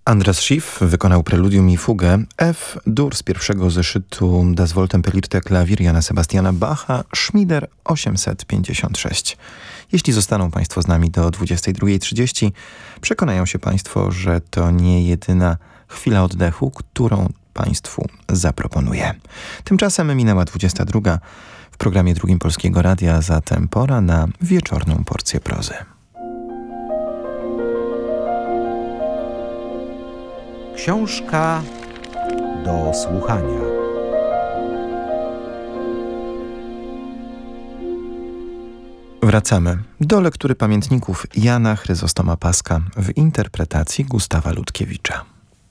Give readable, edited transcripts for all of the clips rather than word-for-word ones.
Andras Schiff wykonał preludium i fugę F-dur z pierwszego zeszytu Das Wohltemperlierte Klavier Jana Sebastiana Bacha, Schmieder 856. Jeśli zostaną Państwo z nami do 22:30, przekonają się Państwo, że to nie jedyna chwila oddechu, którą Państwu zaproponuję. Tymczasem minęła 22. W programie Drugim Polskiego Radia, zatem pora na wieczorną porcję prozy. Książka do słuchania. Wracamy do lektury pamiętników Jana Chryzostoma Paska w interpretacji Gustawa Ludkiewicza.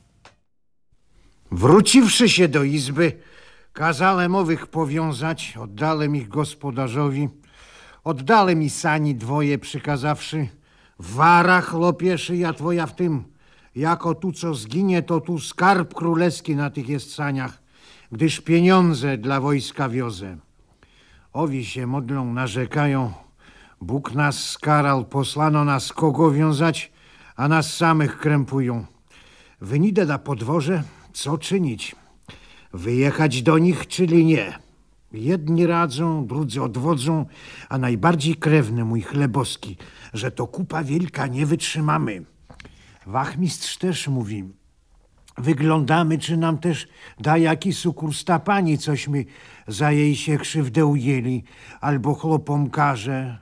Wróciwszy się do izby, kazałem owych powiązać, oddałem ich gospodarzowi, oddałem i sani dwoje przykazawszy, wara chłopieszy ja twoja w tym, jako tu co zginie, to tu skarb królewski na tych jest saniach, gdyż pieniądze dla wojska wiozę. Owi się modlą, narzekają, Bóg nas skarał, posłano nas kogo wiązać, a nas samych krępują. Wynidę na podworze, co czynić? Wyjechać do nich, czyli nie? Jedni radzą, drudzy odwodzą, a najbardziej krewny mój chleboski, że to kupa wielka, nie wytrzymamy. Wachmistrz też mówi, wyglądamy, czy nam też da jaki sukursta pani, cośmy za jej się krzywdę ujęli, albo chłopom każe.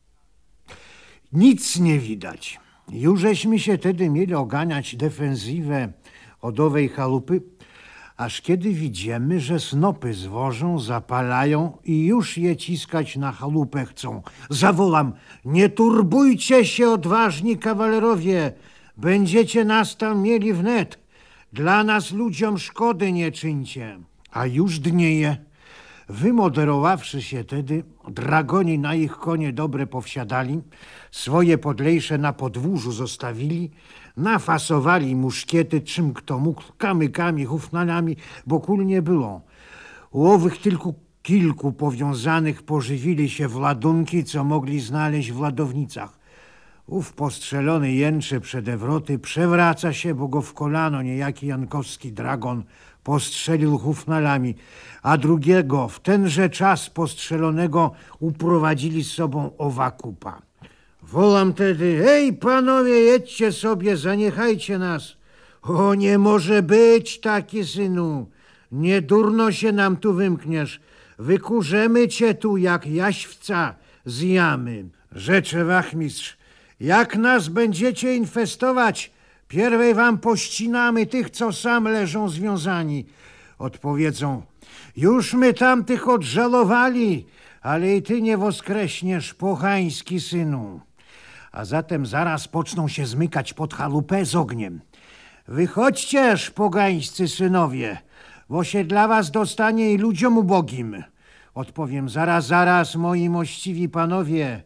Nic nie widać. Jużeśmy się tedy mieli oganiać defensywę od owej chalupy, aż kiedy widzimy, że snopy zwożą, zapalają i już je ciskać na chalupę chcą. Zawołam, nie turbujcie się, odważni kawalerowie, będziecie nas tam mieli wnet. Dla nas ludziom szkody nie czyńcie. A już dnieje. Wymoderowawszy się tedy, dragoni na ich konie dobre powsiadali, swoje podlejsze na podwórzu zostawili, nafasowali muszkiety, czym kto mógł, kamykami, hufnalami, bo kul nie było. U owych tylko kilku powiązanych pożywili się w ładunki, co mogli znaleźć w ładownicach. Ów postrzelony jęczy przed Ewroty, przewraca się, bo go w kolano niejaki jankowski dragon postrzelił hufnalami, a drugiego w tenże czas postrzelonego uprowadzili z sobą owa kupa. Wołam tedy, hej panowie, jedźcie sobie, zaniechajcie nas. O, nie może być taki, synu. Niedurno się nam tu wymkniesz. Wykurzemy cię tu jak jaśwca z jamy. Rzecze wachmistrz, jak nas będziecie infestować, pierwej wam pościnamy tych, co sam leżą związani. Odpowiedzą, już my tamtych odżalowali, ale i ty nie woskreśniesz, pochański synu. A zatem zaraz poczną się zmykać pod chalupę z ogniem. Wychodźcież, pogańscy synowie, bo się dla was dostanie i ludziom ubogim. Odpowiem, zaraz, moi mościwi panowie.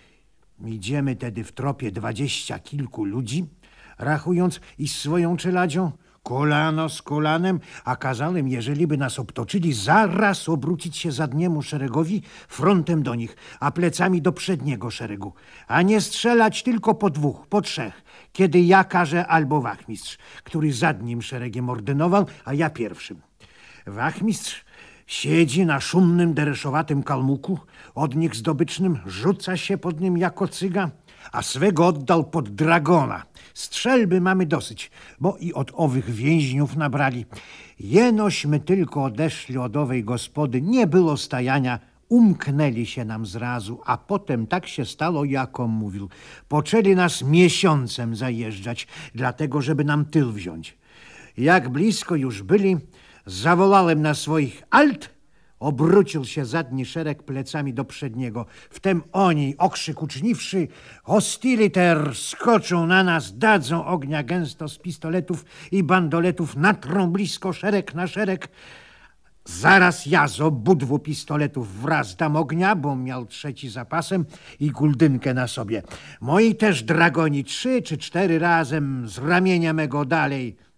Idziemy tedy w tropie 20 kilku ludzi, rachując i swoją czeladzią, kolano z kolanem, a kazałem, jeżeli by nas obtoczyli, zaraz obrócić się zadniemu szeregowi frontem do nich, a plecami do przedniego szeregu, a nie strzelać tylko po dwóch, po trzech, kiedy ja każę albo wachmistrz, który zadnim szeregiem ordynował, a ja pierwszym. Wachmistrz siedzi na szumnym, dereszowatym kalmuku, od nich zdobycznym, rzuca się pod nim jako cyga, a swego oddał pod dragona. Strzelby mamy dosyć, bo i od owych więźniów nabrali. Jenośmy tylko odeszli od owej gospody, nie było stajania, umknęli się nam zrazu, a potem tak się stało, jako mówił. Poczęli nas miesiącem zajeżdżać, dlatego żeby nam tyl wziąć. Jak blisko już byli, zawołałem na swoich alt, obrócił się zadni szereg plecami do przedniego. Wtem oni, okrzyk uczniwszy, hostiliter, skoczą na nas, dadzą ognia gęsto z pistoletów i bandoletów, natrą blisko szereg na szereg. Zaraz ja z obudwu pistoletów wraz dam ognia, bo miał trzeci zapasem i guldynkę na sobie. Moi też dragoni 3 czy 4 razem z ramienia mego dalej